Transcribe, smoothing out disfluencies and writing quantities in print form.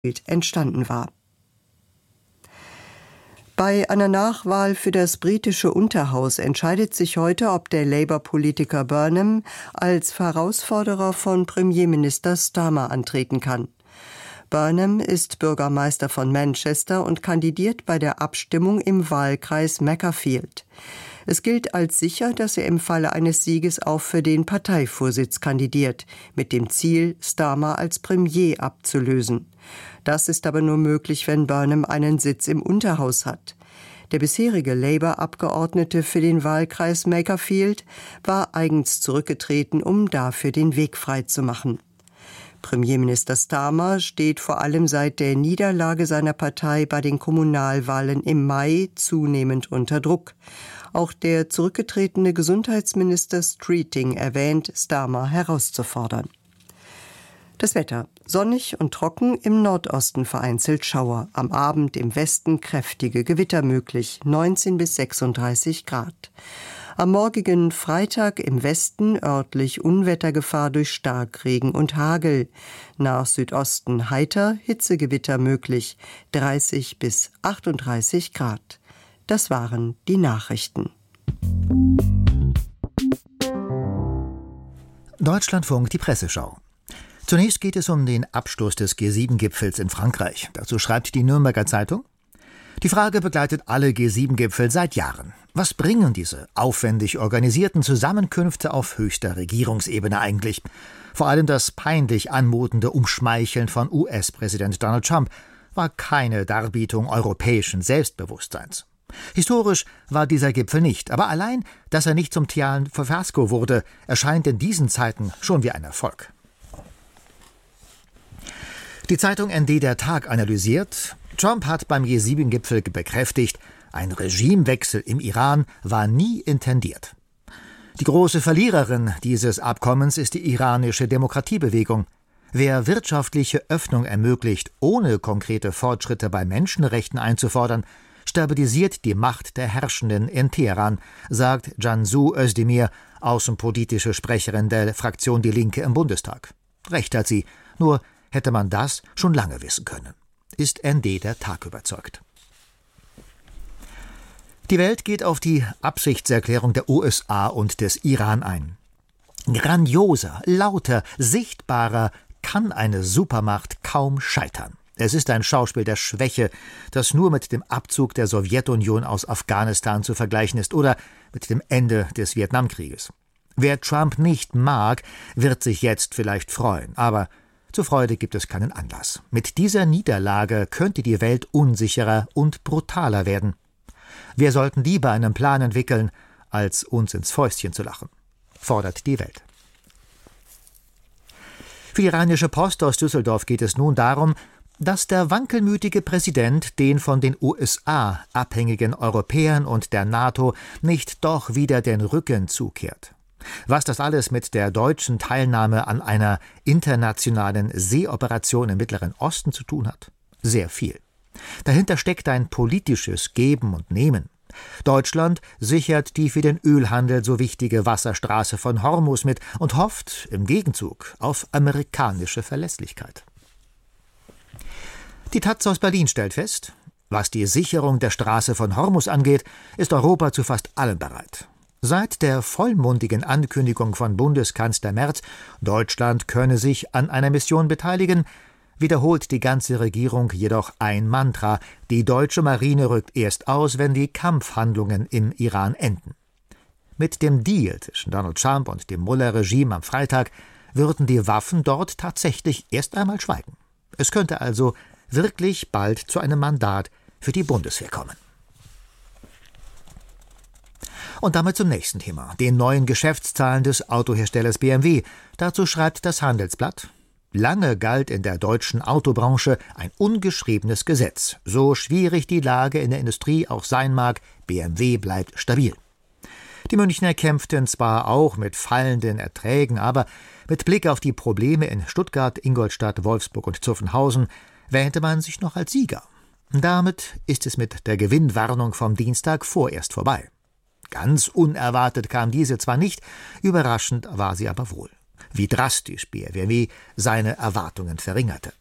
entstanden war. Bei einer Nachwahl für das britische Unterhaus entscheidet sich heute, ob der Labour-Politiker Burnham als Herausforderer von Premierminister Starmer antreten kann. Burnham ist Bürgermeister von Manchester und kandidiert bei der Abstimmung im Wahlkreis Macclesfield. Es gilt als sicher, dass er im Falle eines Sieges auch für den Parteivorsitz kandidiert, mit dem Ziel, Starmer als Premier abzulösen. Das ist aber nur möglich, wenn Burnham einen Sitz im Unterhaus hat. Der bisherige Labour-Abgeordnete für den Wahlkreis Macclesfield war eigens zurückgetreten, um dafür den Weg freizumachen. Premierminister Starmer steht vor allem seit der Niederlage seiner Partei bei den Kommunalwahlen im Mai zunehmend unter Druck. Auch der zurückgetretene Gesundheitsminister Streeting erwähnt, Starmer herauszufordern. Das Wetter: sonnig und trocken, im Nordosten vereinzelt Schauer. Am Abend im Westen kräftige Gewitter möglich, 19 bis 36 Grad. Am morgigen Freitag im Westen örtlich Unwettergefahr durch Starkregen und Hagel. Nach Südosten heiter, Hitzegewitter möglich, 30 bis 38 Grad. Das waren die Nachrichten. Deutschlandfunk, die Presseschau. Zunächst geht es um den Abschluss des G7-Gipfels in Frankreich. Dazu schreibt die Nürnberger Zeitung: Die Frage begleitet alle G7-Gipfel seit Jahren. Was bringen diese aufwendig organisierten Zusammenkünfte auf höchster Regierungsebene eigentlich? Vor allem das peinlich anmutende Umschmeicheln von US-Präsident Donald Trump war keine Darbietung europäischen Selbstbewusstseins. Historisch war dieser Gipfel nicht, aber allein, dass er nicht zum Fiasko wurde, erscheint in diesen Zeiten schon wie ein Erfolg. Die Zeitung ND Der Tag analysiert: Trump hat beim G7-Gipfel bekräftigt, ein Regimewechsel im Iran war nie intendiert. Die große Verliererin dieses Abkommens ist die iranische Demokratiebewegung. Wer wirtschaftliche Öffnung ermöglicht, ohne konkrete Fortschritte bei Menschenrechten einzufordern, stabilisiert die Macht der Herrschenden in Teheran, sagt Cansu Özdemir, außenpolitische Sprecherin der Fraktion Die Linke im Bundestag. Recht hat sie, nur hätte man das schon lange wissen können. Ist ND Der Tag überzeugt. Die Welt geht auf die Absichtserklärung der USA und des Iran ein. Grandioser, lauter, sichtbarer kann eine Supermacht kaum scheitern. Es ist ein Schauspiel der Schwäche, das nur mit dem Abzug der Sowjetunion aus Afghanistan zu vergleichen ist oder mit dem Ende des Vietnamkrieges. Wer Trump nicht mag, wird sich jetzt vielleicht freuen, aber zur Freude gibt es keinen Anlass. Mit dieser Niederlage könnte die Welt unsicherer und brutaler werden. Wir sollten lieber einen Plan entwickeln, als uns ins Fäustchen zu lachen, fordert die Welt. Für die Rheinische Post aus Düsseldorf geht es nun darum, dass der wankelmütige Präsident den von den USA abhängigen Europäern und der NATO nicht doch wieder den Rücken zukehrt. Was das alles mit der deutschen Teilnahme an einer internationalen Seeoperation im Mittleren Osten zu tun hat? Sehr viel. Dahinter steckt ein politisches Geben und Nehmen. Deutschland sichert die für den Ölhandel so wichtige Wasserstraße von Hormuz mit und hofft im Gegenzug auf amerikanische Verlässlichkeit. Die Taz aus Berlin stellt fest, was die Sicherung der Straße von Hormuz angeht, ist Europa zu fast allem bereit. Seit der vollmundigen Ankündigung von Bundeskanzler Merz, Deutschland könne sich an einer Mission beteiligen, wiederholt die ganze Regierung jedoch ein Mantra: Die deutsche Marine rückt erst aus, wenn die Kampfhandlungen im Iran enden. Mit dem Deal zwischen Donald Trump und dem Mullah-Regime am Freitag würden die Waffen dort tatsächlich erst einmal schweigen. Es könnte also wirklich bald zu einem Mandat für die Bundeswehr kommen. Und damit zum nächsten Thema, den neuen Geschäftszahlen des Autoherstellers BMW. Dazu schreibt das Handelsblatt: Lange galt in der deutschen Autobranche ein ungeschriebenes Gesetz. So schwierig die Lage in der Industrie auch sein mag, BMW bleibt stabil. Die Münchner kämpften zwar auch mit fallenden Erträgen, aber mit Blick auf die Probleme in Stuttgart, Ingolstadt, Wolfsburg und Zuffenhausen wähnte man sich noch als Sieger. Damit ist es mit der Gewinnwarnung vom Dienstag vorerst vorbei. Ganz unerwartet kam diese zwar nicht, überraschend war sie aber wohl. Wie drastisch BMW seine Erwartungen verringerte.